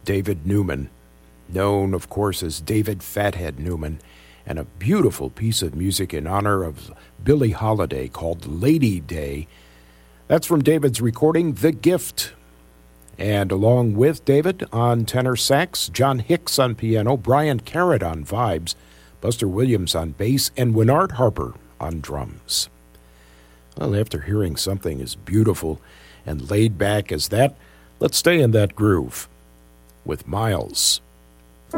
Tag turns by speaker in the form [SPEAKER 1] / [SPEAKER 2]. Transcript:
[SPEAKER 1] David Newman, known, of course, as David Fathead Newman, and a beautiful piece of music in honor of Billie Holiday called Lady Day. That's from David's recording, The Gift. And along with David on tenor sax, John Hicks on piano, Brian Carrot on vibes, Buster Williams on bass, and Winnard Harper on drums. Well, after hearing something as beautiful and laid back as that, let's stay in that groove with Miles.